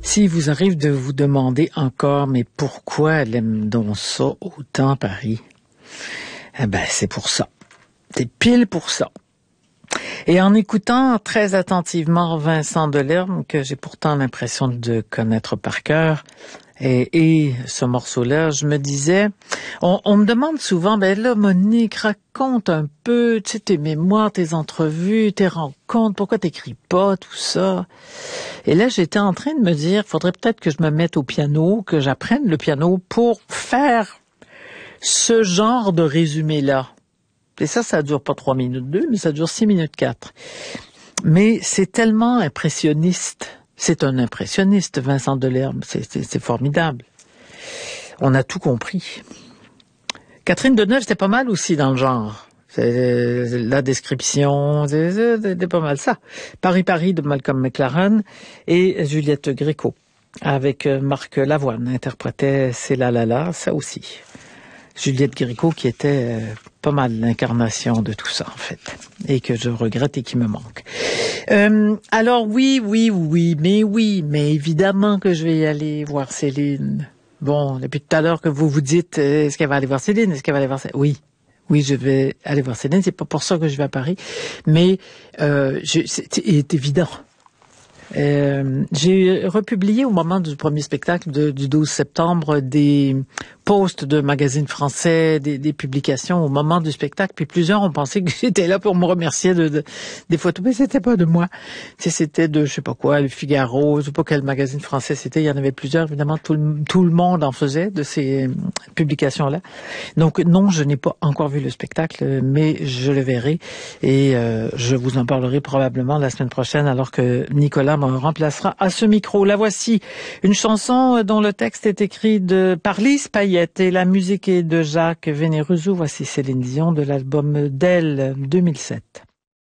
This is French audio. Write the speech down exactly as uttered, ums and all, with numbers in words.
S'il vous arrive de vous demander encore, mais pourquoi elle aime donc ça autant Paris? Eh ben, c'est pour ça. C'est pile pour ça. Et en écoutant très attentivement Vincent Delerme, que j'ai pourtant l'impression de connaître par cœur, et, et ce morceau-là, je me disais, on, on me demande souvent, ben là, Monique, raconte un peu, tu sais, tes mémoires, tes entrevues, tes rencontres, pourquoi t'écris pas, tout ça. Et là, j'étais en train de me dire, faudrait peut-être que je me mette au piano, que j'apprenne le piano pour faire ce genre de résumé-là. Et ça, ça dure pas trois minutes deux, mais ça dure six minutes quatre. Mais c'est tellement impressionniste. C'est un impressionniste, Vincent Delerme. C'est, c'est, c'est formidable. On a tout compris. Catherine Deneuve, c'était pas mal aussi dans le genre. C'est la description, c'était pas mal ça. Paris, Paris de Malcolm McLaren et Juliette Gréco avec Marc Lavoine interprétait C'est la la la, ça aussi. Juliette Gréco qui était pas mal l'incarnation de tout ça en fait et que je regrette et qui me manque. Euh, alors oui, oui, oui, mais oui, mais évidemment que je vais y aller voir Céline. Bon, depuis tout à l'heure que vous vous dites, est-ce qu'elle va aller voir Céline? Est-ce qu'elle va aller voir Céline? Oui. Oui, je vais aller voir Céline. C'est pas pour ça que je vais à Paris. Mais, euh, je, c'est, c'est évident. Euh, j'ai republié au moment du premier spectacle de, du douze septembre des posts de magazines français, des, des publications au moment du spectacle, puis plusieurs ont pensé que j'étais là pour me remercier de, de des photos, mais c'était pas de moi. Tu sais, c'était de je sais pas quoi, le Figaro, je sais pas quel magazine français c'était, il y en avait plusieurs, évidemment, tout le, tout le monde en faisait de ces publications-là. Donc non, je n'ai pas encore vu le spectacle, mais je le verrai et euh, je vous en parlerai probablement la semaine prochaine alors que Nicolas me remplacera à ce micro. La voici, une chanson dont le texte est écrit de par Lise Payette et la musique est de Jacques Vénéruzou. Voici Céline Dion de l'album d'Elle deux mille sept.